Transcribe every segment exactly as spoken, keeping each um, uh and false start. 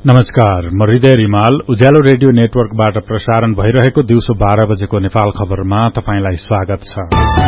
नमस्कार, म हृदय रिमाल उज्यालो रेडियो नेटवर्कबाट प्रसारण भइरहेको दिउँसो बाह्र बजेको नेपाल खबरमा तपाईंलाई स्वागत छ।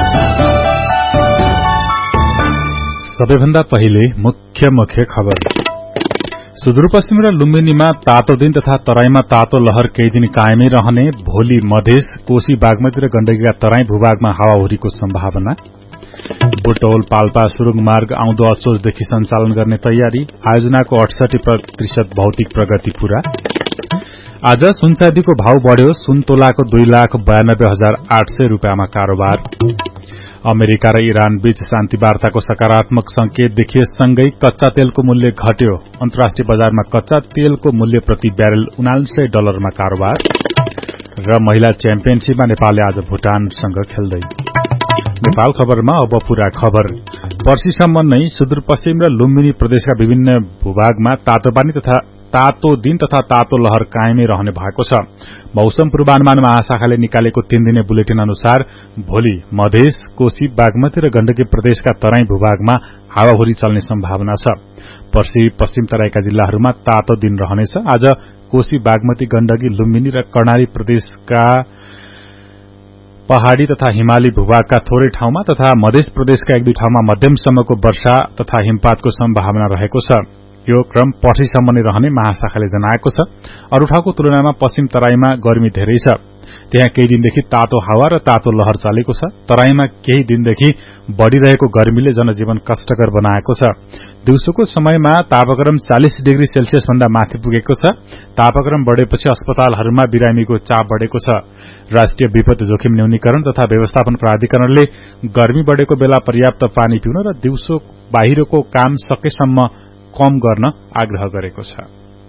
सबैभन्दा पहिले मुख्य मुख्य खबर। सुदूरपश्चिम र लुम्बिनीमा तातो दिन तथा तराईमा तातो लहर केही दिन कायमै रहने, भोलि मधेस, कोशी, बागमती र गण्डकीका तराई भूभागमा हावाहुरीको सम्भावना। बुटौल पाल्पा सुरुङ मार्ग आउँदो असोजदेखि सञ्चालन गर्ने तयारी, आयोजनाको अठसठी प्रतिशत भौतिक प्रगति पूरा। आज सुनचाँदीको भाव बढ़्यो, सुन तोलाको दुई लाख बयानब्बे हजार आठ सय रूपियाँमा कारोबार। अमेरिका र इरान बीच शान्ति वार्ताको सकारात्मक संकेत देखिएसँगै कच्चा तेलको मूल्य घट्यो, अन्तर्राष्ट्रिय बजारमा कच्चा तेलको मूल्य प्रति ब्यारेल उनान्सय डलरमा कारोबार। र महिला च्याम्पियनशीपमा नेपालले आज भूटानसँग खेल्दै। नेपाल खबरमा अब पूरा खबर। पर्सीसम्म नै सुदूरपश्चिम र लुम्बिनी प्रदेशका विभिन्न भूभागमा तातो पानी तथा तातो दिन तथा तातो लहर कायमै रहने भएको छ। मौसम पूर्वानुमान महाशाखाले निकालेको तीन दिने बुलेटिन अनुसार भोलि मधेस, कोशी, बागमती र गण्डकी प्रदेशका तराई भूभागमा हावाहुरी चल्ने सम्भावना छ। पर्सी पश्चिम तराईका जिल्लाहरूमा तातो दिन रहनेछ। आज कोशी, बागमती, गण्डकी, लुम्बिनी र कर्णाली प्रदेशका पहाड़ी तथा हिमाली भूभागका थोरै ठाउँमा तथा मध्य प्रदेशका एक दुई ठाउँमा मध्यमसम्मको वर्षा तथा हिमपातको सम्भावना रहेको छ। यो क्रम पर्सीसम्म नै रहने महाशाखाले जनाएको छ। अरू ठाउँको तुलनामा पश्चिम तराईमा गर्मी धेरै छ। त्यहाँ केही दिनदेखि तातो हावा र तातो लहर चलेको छ। तराईमा केही दिनदेखि बढ़िरहेको गर्मीले जनजीवन कष्टकर बनाएको छ। दिउँसोको समयमा तापक्रम चालीस डिग्री सेल्सियस भन्दा माथि पुगेको छ। तापक्रम बढ़ेपछि अस्पतालहरूमा बिरामीको चाप बढ़ेको छ। राष्ट्रिय विपद जोखिम न्यूनीकरण तथा व्यवस्थापन प्राधिकरणले गर्मी बढ़ेको बेला पर्याप्त पानी पिउन र दिउँसो बाहिरको काम सकेसम्म कम गर्न आग्रह गरेको छ।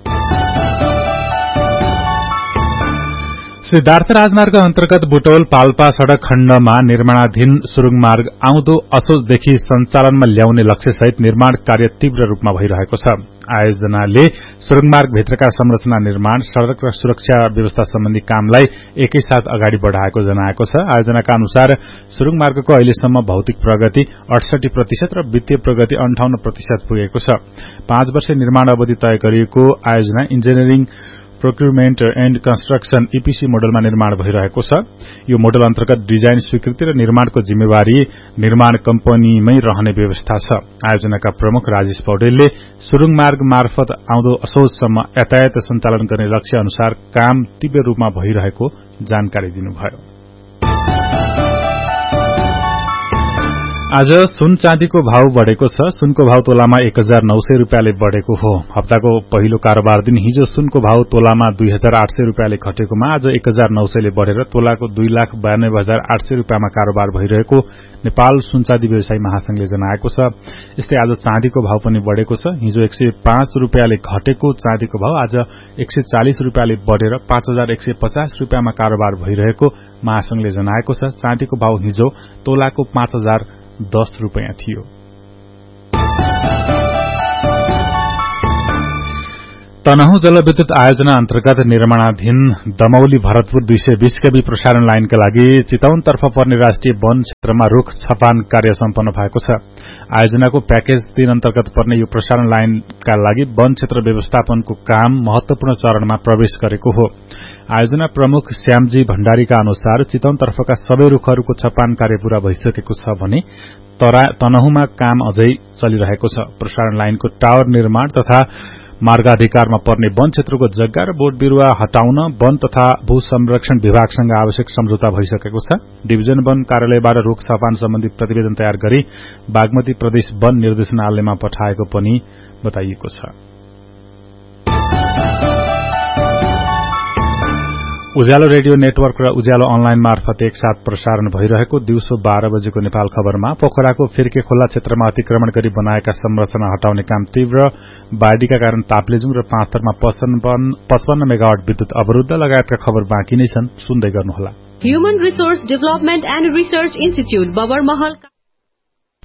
सिद्धार्थ राजमार्ग अन्तर्गत बुटौल पाल्पा सड़क खण्डमा निर्माणाधीन सुरुङ मार्ग आउँदो असोजदेखि सञ्चालनमा ल्याउने लक्ष्यसहित निर्माण कार्य तीव्र रूपमा भइरहेको छ। आयोजनाले सुरुङ मार्गभित्रका संरचना निर्माण, सड़क र सुरक्षा व्यवस्था सम्बन्धी कामलाई एकैसाथ अगाडि बढ़ाएको जनाएको छ। आयोजनाका अनुसार सुरुङ मार्गको अहिलेसम्म भौतिक प्रगति अठसठी प्रतिशत र वित्तीय प्रगति अन्ठाउन्न प्रतिशत पुगेको छ। पाँच वर्ष निर्माण अवधि तय गरिएको आयोजना engineering procurement and construction EPC मोडलमा निर्माण भइरहेको छ। यो मोडल अन्तर्गत डिजाइन स्वीकृति र निर्माणको जिम्मेवारी निर्माण कम्पनीमै रहने व्यवस्था छ। आयोजनाका प्रमुख राजेश पौडेलले सुरुङ मार्ग मार्फत आउँदो असोजसम्म यातायात सञ्चालन गर्ने लक्ष्य अनुसार काम तीव्र रूपमा भइरहेको जानकारी दिनुभयो। आज सुन चाँदीको भाव बढ़ेको छ। सुनको भाव तोलामा एक हजार नौ सय रूपियाँले बढ़ेको हो। हप्ताको पहिलो कारोबार दिन हिजो सुनको भाव तोलामा दुई हजार आठ सय रूपियाँले घटेकोमा आज एक हजार नौ सयले बढ़ेर तोलाको दुई लाख बयानब्बे हजार आठ सय रूपियाँमा कारोबार भइरहेको नेपाल सुनचाँदी व्यवसायी महासंघले जनाएको छ। यस्तै आज चाँदीको भाव पनि बढ़ेको छ। हिजो एक सय पाँच रूपियाँले घटेको चाँदीको भाव आज एक सय चालिस रूपियाँले बढ़ेर पाँच हजार एक सय पचास रूपियाँमा कारोबार भइरहेको महासंघले जनाएको छ। चाँदीको भाव हिजो तोलाको पाँच हजार दस रूपियाँ थियो। तनहुँ जलविद्युत आयोजना अन्तर्गत निर्माणाधीन दमौली भरतपुर दुई सय बीस केबी प्रसारण लाइनका लागि चितवनतर्फ पर्ने राष्ट्रिय वन क्षेत्रमा रूख छपान कार्य सम्पन्न भएको छ। आयोजनाको प्याकेज तीन अन्तर्गत पर्ने यो प्रसारण लाइनका लागि वन क्षेत्र व्यवस्थापनको काम महत्वपूर्ण चरणमा प्रवेश गरेको हो। आयोजना प्रमुख श्यामजी भण्डारीका अनुसार चितवनतर्फका सबै रूखहरूको छपान कार्य पूरा भइसकेको छ भने तनहुँमा काम अझै चलिरहेको छ। प्रसारण लाइनको टावर निर्माण तथा मार्गाधिकारमा पर्ने वन क्षेत्रको जग्गा र बोट बिरूवा हटाउन वन तथा भू संरक्षण विभागसँग आवश्यक सम्झौता भइसकेको छ। डिभिजन वन कार्यालयबाट रूख छपान सम्बन्धी प्रतिवेदन तयार गरी बागमती प्रदेश वन निर्देशनालयमा पठाएको पनि बताइएको छ। उज्यालो रेडियो नेटवर्क र उज्यालो अनलाइन मार्फत एकसाथ प्रसारण भइरहेको दिउँसो बाह्र बजेको नेपाल खबरमा पोखराको फिर्के खोला क्षेत्रमा अतिक्रमण गरी बनाएका संरचना हटाउने काम तीव्र बाढ़ीका कारण ताप्लेजुङ र पाँचथरमा पचपन्न मेगावाट विद्युत अवरुद्ध लगायतका खबर बाँकी नै छन्। सुन्दै गर्नुहोला। Human resource development and research institute Babarmahal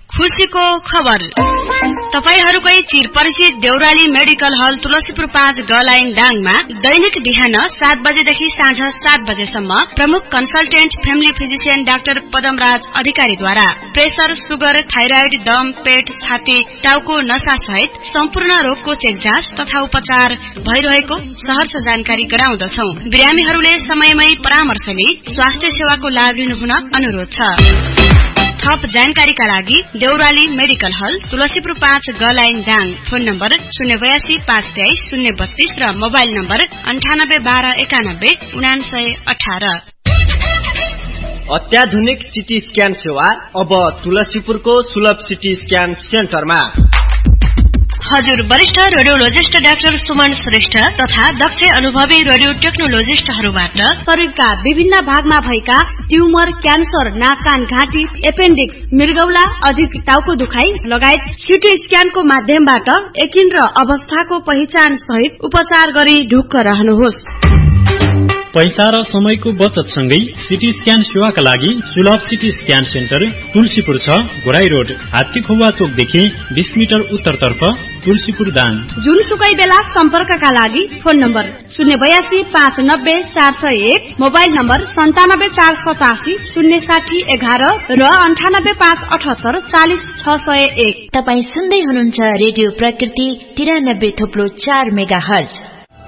खुशीको खबर तपाईहरुकै चिरपरिचित देउराली मेडिकल हल तुलसीपुर पाँच ग लाइन डाङमा दैनिक बिहान सात बजेदेखि साँझ सात बजेसम्म प्रमुख consultant family physician doctor Padamraj अधिकारीद्वारा प्रेसर, सुगर, थाइराइड, दम, पेट, छाती, टाउको नसा सहित सम्पूर्ण रोगको चेक जाँच तथा उपचार भइरहेको सहर्ष जानकारी गराउँदछौं। बिरामीहरूले समयमै परामर्श लिई स्वास्थ्य सेवाको लाभ लिनुहुन अनुरोध छ। थप जानकारीका लागि देउराली मेडिकल हल तुलसीपुर पाँच ग लाइन डाङ, फोन नम्बर शून्य बयासी पाँच तेइस शून्य बत्तीस र मोबाइल नम्बर अन्ठानब्बे बाह्र एकानब्बे उनासय अठार। अत्याधुनिक सिटी स्क्यान सेवा अब तुलसीपुरको सुलभ सिटी स्क्यान सेन्टरमा। हजुर वरिष्ठ रेडियोलोजिस्ट डाक्टर सुमन श्रेष्ठ तथा दक्ष अनुभवी रेडियो टेक्नोलोजिस्टहरूबाट शरीरका विभिन्न भागमा भएका ट्युमर, क्यान्सर, नाक, कान, घाँटी, एपेन्डिक्स, मृगौला, अधिक टाउको दुखाइ लगायत सिटी स्क्यानको माध्यमबाट एकिन र अवस्थाको पहिचान सहित उपचार गरी ढुक्क रहनुहोस्। पैसा र समयको बचत सँगै सिटी स्क्यान सेवाका लागि सुलभ सिटी स्क्यान सेन्टर तुलसीपुर छ, घोराई रोड, हात्तीखुवा चोकदेखि बीस मिटर उत्तरतर्फ, तुलसीपुर दाङ। जुनसुकै बेला सम्पर्कका लागि फोन नम्बर शून्य बयासी पाँच नब्बे चार सय एक, मोबाइल नम्बर सन्तानब्बे चार सतासी शून्य साठी एघार र अन्ठानब्बे पाँच अठहत्तर चालिस छ सय एक। तपाई सुन्दै हुनुहुन्छ रेडियो प्रकृति तिरानब्बे थोप्लो चार मेगा हर्ज।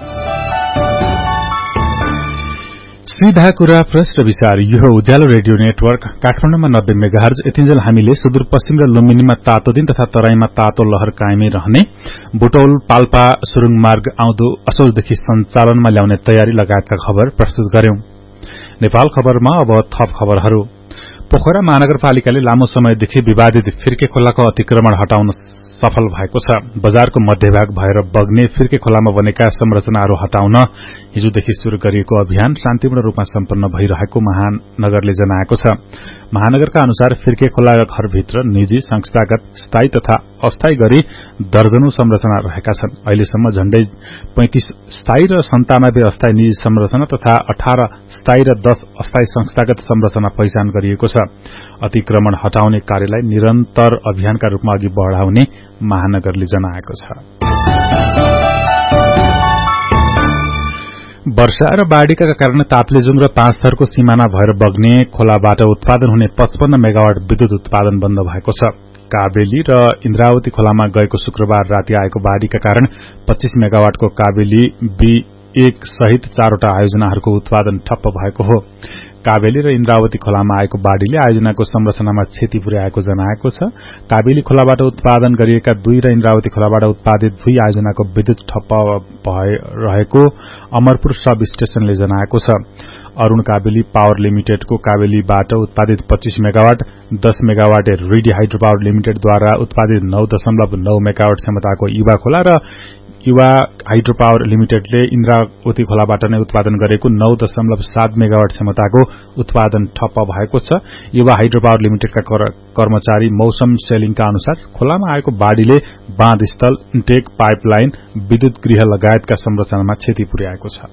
सीधा कुरा, प्रश्न विचार, यो उज्यालो रेडियो नेटवर्क काठमाडौँमा नब्बे मेगाहर्ज। यतिन्जेल हामीले सुदूरपश्चिम र लुम्बिनीमा तातो दिन तथा तराईमा तातो लहर कायमै रहने, बुटौल पाल्पा सुरुङ मार्ग आउँदो असोजदेखि सञ्चालनमा ल्याउने तयारी लगायतका खबर प्रस्तुत गर्यौं। नेपाल खबरमा अब थप खबरहरू। पोखरा महानगरपालिकाले लामो समयदेखि विवादित फिर्के खोलाको अतिक्रमण हटाउन सफल भएको छ। बजारको मध्यभाग भएर बग्ने फिर्के खोलामा बनेका संरचनाहरू हटाउन हिजोदेखि शुरू गरिएको अभियान शान्तिपूर्ण रूपमा सम्पन्न भइरहेको महानगरले जनाएको छ। महानगरका अनुसार फिर्के खोला घरभित्र निजी, संस्थागत, स्थायी तथा अस्थायी गरी दर्जनौं संरचना रहेका छन्। अहिलेसम्म झण्डै पैंतीस स्थायी र सन्तानब्बे अस्थायी निजी संरचना तथा अठार स्थायी र दस अस्थायी संस्थागत संरचना पहिचान गरिएको छ। अतिक्रमण हटाउने कार्यलाई निरन्तर अभियानका रूपमा अघि बढ़ाउने महानगरले जनाएको छ। वर्षा र बाढ़ीका कारण ताप्लेजुङ र पाँचथरको सिमाना भएर बग्ने खोलाबाट उत्पादन हुने पचपन्न मेगावाट विद्युत उत्पादन बन्द भएको छ। काबेली र इन्द्रावती खोलामा गएको शुक्रबार राति आएको बाढ़ीका कारण पच्चीस मेगावाटको काबेली बी एक सहित चारवटा आयोजनाहरूको उत्पादन ठप्प भएको हो। काबेली र इन्द्रावती खोलामा आएको बाढ़ीले आयोजनाको संरचनामा क्षति पुर्याएको जनाएको छ। काबेली खोलाबाट उत्पादन गरिएका दुई र इन्द्रावती खोलाबाट उत्पादित दुई आयोजनाको विद्युत ठप्प रहेको अमरपुर सब स्टेशनले जनाएको छ। अरूण काबेली पावर लिमिटेडको काबेलीबाट उत्पादित पच्चीस मेगावाट, दस मेगावाट रिडी हाइड्रो पावर लिमिटेडद्वारा उत्पादित नौ दशमलव नौ मेगावाट क्षमताको युवा खोला र युवा हाइड्रो पावर लिमिटेडले इन्द्रावती खोलाबाट नै उत्पादन गरेको नौ दशमलव सात मेगावाट क्षमताको उत्पादन ठप्प भएको छ। युवा हाइड्रो पावर लिमिटेडका कर्मचारी मौसम सेलिङका अनुसार खोलामा आएको बाढ़ीले बाँधस्थल, इन्टेक, पाइपलाइन, विद्युत गृह लगायतका संरचनामा क्षति पुर्याएको छ।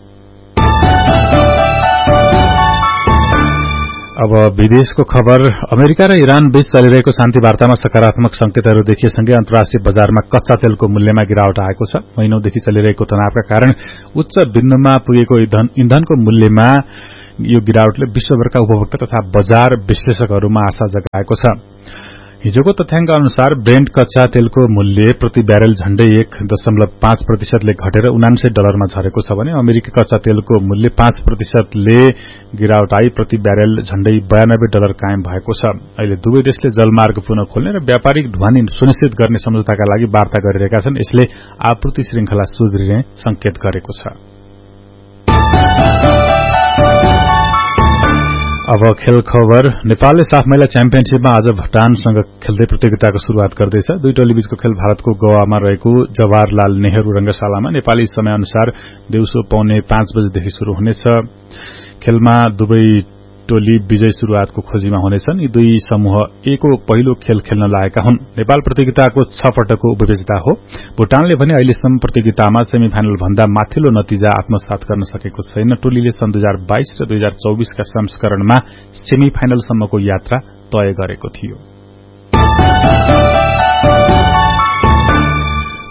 अब विदेशको खबर। अमेरिका र इरान बीच चलिरहेको शान्ति वार्तामा सकारात्मक संकेतहरू देखिएसँगै अन्तर्राष्ट्रिय बजारमा कच्चा तेलको मूल्यमा गिरावट आएको छ। महिनौंदेखि चलिरहेको तनावका कारण उच्च बिन्दुमा पुगेको इन्धनको मूल्यमा यो गिरावटले विश्वभरका उपभोक्ता तथा बजार विश्लेषकहरूमा आशा जगाएको छ। हिजोको तथ्याङ्क अनुसार ब्रेन्ट कच्चा तेलको मूल्य प्रति ब्यारेल झण्डै एक दशमलव पाँच प्रतिशतले घटेर उनान्सय डलरमा झरेको छ भने अमेरिकी कच्चा तेलको मूल्य पाँच प्रतिशतले गिरावट आई प्रति ब्यारेल झण्डै बयानब्बे डलर कायम भएको छ। अहिले दुवै देशले जलमार्ग पुनः खोल्ने र व्यापारिक ढुवानी सुनिश्चित गर्ने सम्झौताका लागि वार्ता गरिरहेका छन्। यसले आपूर्ति श्रृंखला सुध्रिने संकेत गरेको छ। अब खेल खबर। नेपालले साफ महिला च्याम्पियनशीपमा आज भुटानसँग खेल्दै प्रतियोगिताको शुरूआत गर्दैछ। दुई टोलीबीचको खेल भारतको गोवामा रहेको जवाहरलाल नेहरू रंगशालामा नेपाली समय अनुसार दिउँसो पौने पाँच बजेदेखि शुरू हुनेछ। खेलमा दुवै टोली विजय शुरूआतको खोजीमा हुनेछन्। यी दुई समूह ए को पहिलो खेल खेल्न लागेका हुन्। नेपाल प्रतियोगिताको छ पटकको उपविजेता हो। भुटानले भने अहिलेसम्म प्रतियोगितामा सेमी फाइनल भन्दा माथिल्लो नतिजा आत्मसात गर्न सकेको छैन। टोलीले सन् दुई हजार बाइस र दुई हजार चौबीसका संस्करणमा सेमी फाइनलसम्मको यात्रा तय गरेको थियो।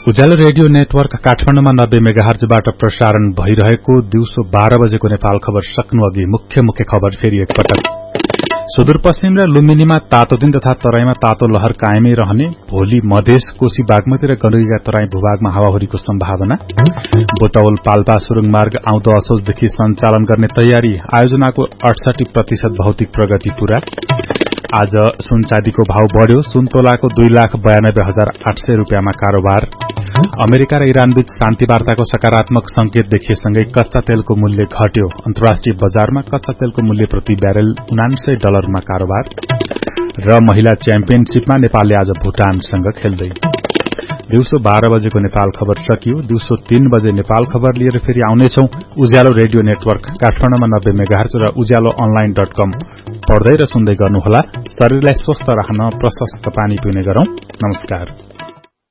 उज्यालो रेडियो नेटवर्क काठमाडौँमा नब्बे मेगाहर्जबाट प्रसारण भइरहेको दिउँसो बाह्र बजेको नेपाल खबर सक्नु अघि मुख्य मुख्य खबर फेरि एकपटक। सुदूरपश्चिम र लुम्बिनीमा तातो दिन तथा तराईमा तातो लहर कायमै रहने, भोलि मधेस, कोशी, बागमती र गण्डकीका तराई भूभागमा हावाहुरीको सम्भावना। बोटौल पाल्पा सुरुङ मार्ग आउँदो असोजदेखि सञ्चालन गर्ने तयारी, आयोजनाको अडसठी प्रतिशत भौतिक प्रगति पूरा। आज सुन चाँदीको भाव बढ़्यो, सुन तोलाको दुई लाख बयानब्बे हजार आठ सय रूपियाँमा कारोबार। अमेरिका र इरानबीच शान्ति वार्ताको सकारात्मक संकेत देखिएसँगै कच्चा तेलको मूल्य घट्यो, अन्तर्राष्ट्रिय बजारमा कच्चा तेलको मूल्य प्रति ब्यारेल उनान्सय डलरमा कारोबार। र महिला च्याम्पियनशीपमा नेपालले आज भूटानसँग खेल्दै। दिउँसो बाह्र बजेको नेपाल खबर सकियो। दिउँसो तीन बजे नेपाल खबर लिएर फेरि आउनेछौ। उज्यालो रेडियो नेटवर्क काठमाडौँमा नब्बे मेगाहर्ज र उज्यालो अनलाइन डट कम पढ्दै र सुन्दै गर्नुहोला। शरीरलाई स्वस्थ राख्न प्रशस्त पानी पिउने गरौं। नमस्कार।